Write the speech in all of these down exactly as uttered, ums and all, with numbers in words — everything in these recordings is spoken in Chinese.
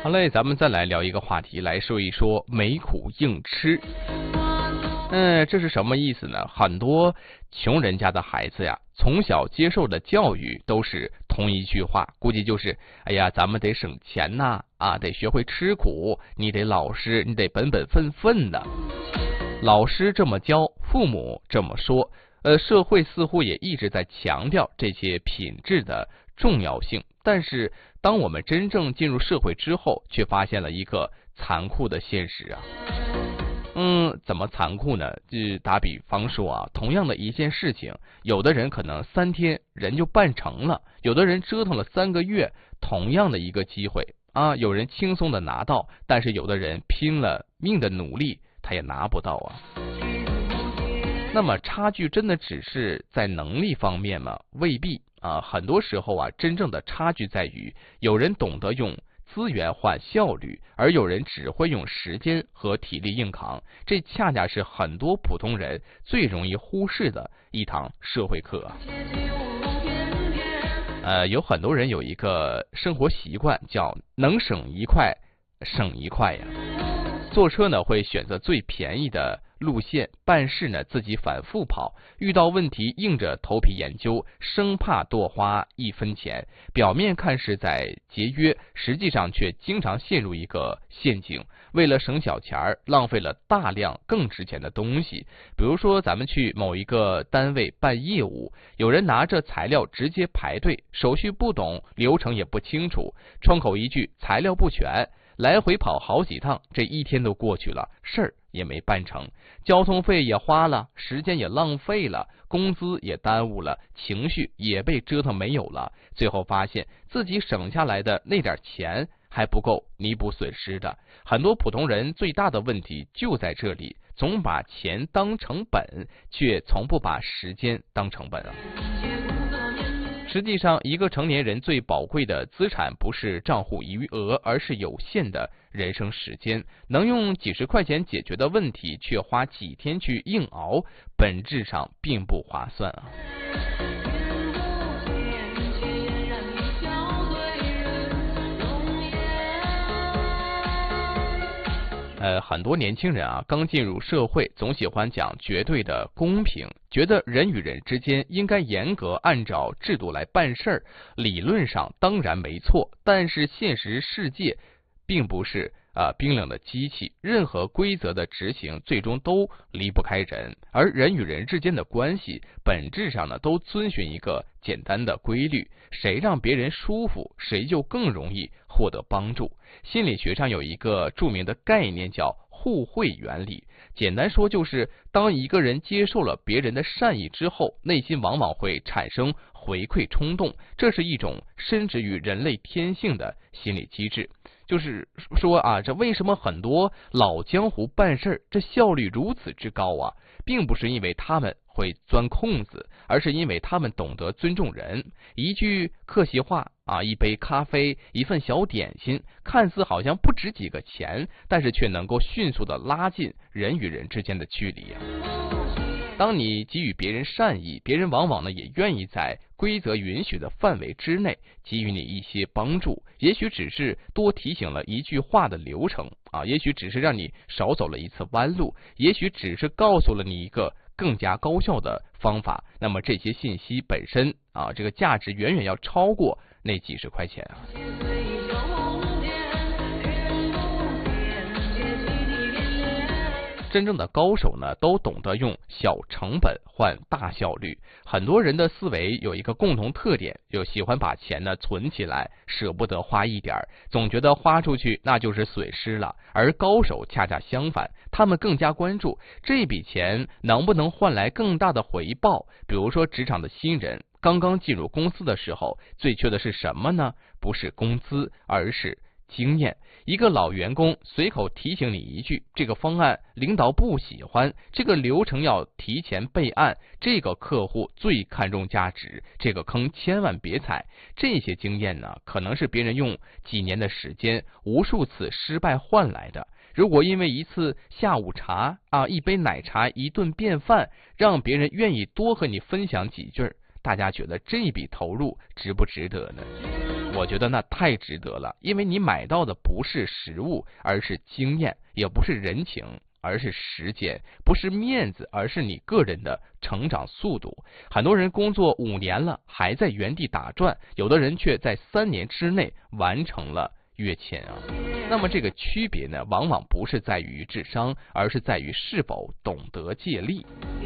好嘞，咱们再来聊一个话题，来说一说没苦硬吃。嗯，这是什么意思呢？很多穷人家的孩子呀，从小接受的教育都是同一句话，估计就是，哎呀，咱们得省钱呐，啊，得学会吃苦，你得老实，你得本本分分的。老师这么教，父母这么说，呃，社会似乎也一直在强调这些品质的重要性。但是，当我们真正进入社会之后，却发现了一个残酷的现实啊。嗯，怎么残酷呢？就打比方说啊，同样的一件事情，有的人可能三天人就办成了，有的人折腾了三个月，同样的一个机会啊，有人轻松的拿到，但是有的人拼了命的努力，他也拿不到啊。那么差距真的只是在能力方面吗？未必啊，很多时候啊，真正的差距在于有人懂得用资源换效率，而有人只会用时间和体力硬扛，这恰恰是很多普通人最容易忽视的一堂社会课。呃，有很多人有一个生活习惯叫能省一块省一块呀。坐车呢会选择最便宜的路线，办事呢自己反复跑，遇到问题硬着头皮研究，生怕多花一分钱。表面看是在节约，实际上却经常陷入一个陷阱，为了省小钱儿，浪费了大量更值钱的东西。比如说咱们去某一个单位办业务，有人拿着材料直接排队，手续不懂，流程也不清楚，窗口一句材料不全，来回跑好几趟，这一天都过去了，事儿也没办成，交通费也花了，时间也浪费了，工资也耽误了，情绪也被折腾没有了，最后发现自己省下来的那点钱还不够弥补损失的。很多普通人最大的问题就在这里，总把钱当成本，却从不把时间当成本啊。实际上，一个成年人最宝贵的资产不是账户余额，而是有限的人生时间。能用几十块钱解决的问题，却花几天去硬熬，本质上并不划算啊。呃，很多年轻人啊，刚进入社会，总喜欢讲绝对的公平，觉得人与人之间应该严格按照制度来办事儿。理论上当然没错，但是现实世界并不是啊、呃、冰冷的机器，任何规则的执行最终都离不开人，而人与人之间的关系本质上呢，都遵循一个简单的规律：谁让别人舒服，谁就更容易获得帮助。心理学上有一个著名的概念叫互惠原理，简单说就是当一个人接受了别人的善意之后，内心往往会产生回馈冲动，这是一种深植于人类天性的心理机制。就是说啊，这为什么很多老江湖办事这效率如此之高啊，并不是因为他们会钻空子，而是因为他们懂得尊重人。一句客气话啊，一杯咖啡，一份小点心，看似好像不值几个钱，但是却能够迅速的拉近人与人之间的距离啊。当你给予别人善意，别人往往呢也愿意在规则允许的范围之内给予你一些帮助，也许只是多提醒了一句话的流程啊，也许只是让你少走了一次弯路，也许只是告诉了你一个更加高效的方法。那么这些信息本身啊，这个价值远远要超过那几十块钱啊。真正的高手呢，都懂得用小成本换大效率。很多人的思维有一个共同特点，就喜欢把钱呢存起来，舍不得花一点，总觉得花出去那就是损失了。而高手恰恰相反，他们更加关注这笔钱能不能换来更大的回报。比如说职场的新人刚刚进入公司的时候，最缺的是什么呢？不是工资，而是经验。一个老员工随口提醒你一句，这个方案领导不喜欢，这个流程要提前备案，这个客户最看重价值，这个坑千万别踩。这些经验呢，可能是别人用几年的时间无数次失败换来的。如果因为一次下午茶啊，一杯奶茶，一顿便饭，让别人愿意多和你分享几句，大家觉得这笔投入值不值得呢？ 我觉得那太值得了，因为你买到的不是实物，而是经验，也不是人情，而是时间，不是面子，而是你个人的成长速度。很多人工作五年了，还在原地打转，有的人却在三年之内完成了跃迁啊。那么这个区别呢，往往不是在于智商，而是在于是否懂得借力。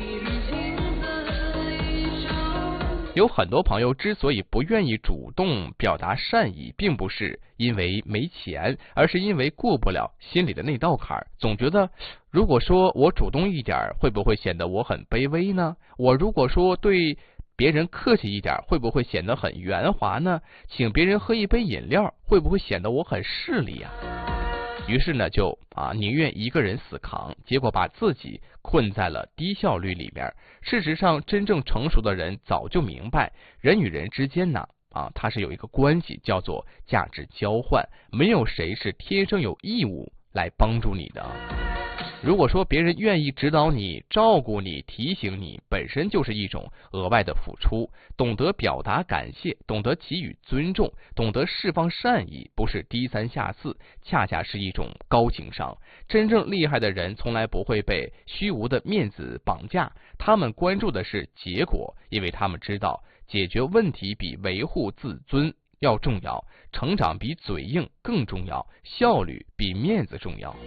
有很多朋友之所以不愿意主动表达善意，并不是因为没钱，而是因为过不了心里的那道坎儿。总觉得，如果说我主动一点，会不会显得我很卑微呢？我如果说对别人客气一点，会不会显得很圆滑呢？请别人喝一杯饮料，会不会显得我很势利啊？于是呢，就啊宁愿一个人死扛，结果把自己困在了低效率里面。事实上，真正成熟的人早就明白，人与人之间呢，啊，它是有一个关系，叫做价值交换。没有谁是天生有义务来帮助你的。如果说别人愿意指导你、照顾你、提醒你，本身就是一种额外的付出。懂得表达感谢，懂得给予尊重，懂得释放善意，不是低三下四，恰恰是一种高情商。真正厉害的人从来不会被虚无的面子绑架，他们关注的是结果，因为他们知道解决问题比维护自尊要重要，成长比嘴硬更重要，效率比面子重要。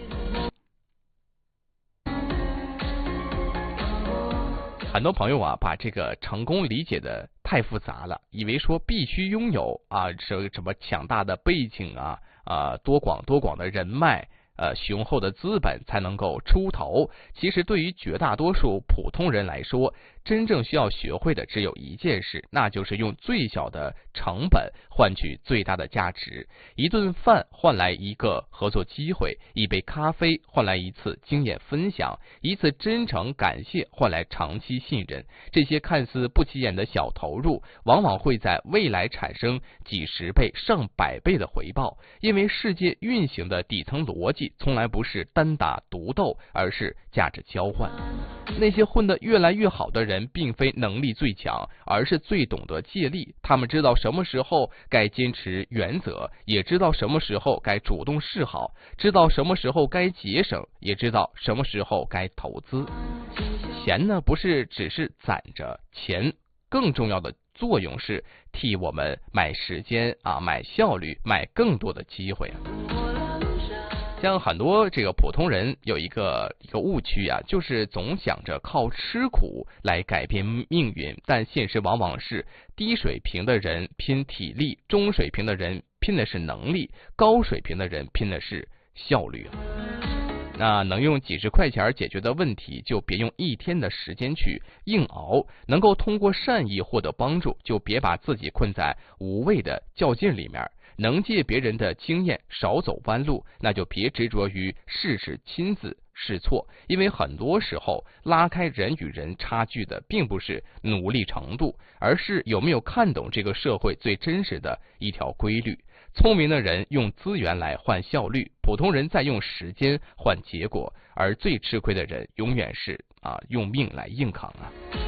很多朋友啊，把这个成功理解的太复杂了，以为说必须拥有啊什什么强大的背景啊啊多广多广的人脉，呃雄厚的资本才能够出头。其实对于绝大多数普通人来说，真正需要学会的只有一件事，那就是用最小的成本换取最大的价值。一顿饭换来一个合作机会，一杯咖啡换来一次经验分享，一次真诚感谢换来长期信任。这些看似不起眼的小投入，往往会在未来产生几十倍、上百倍的回报。因为世界运行的底层逻辑从来不是单打独斗，而是价值交换。那些混得越来越好的人，并非能力最强，而是最懂得借力。他们知道什么时候该坚持原则，也知道什么时候该主动示好，知道什么时候该节省，也知道什么时候该投资。钱呢，不是只是攒着，钱更重要的作用是替我们买时间啊，买效率，买更多的机会。像很多这个普通人有一个一个误区啊，就是总想着靠吃苦来改变命运，但现实往往是低水平的人拼体力，中水平的人拼的是能力，高水平的人拼的是效率。那能用几十块钱解决的问题，就别用一天的时间去硬熬；能够通过善意获得帮助，就别把自己困在无谓的较劲里面。能借别人的经验，少走弯路，那就别执着于事事亲自试错，因为很多时候拉开人与人差距的并不是努力程度，而是有没有看懂这个社会最真实的一条规律。聪明的人用资源来换效率，普通人在用时间换结果，而最吃亏的人永远是啊用命来硬扛啊。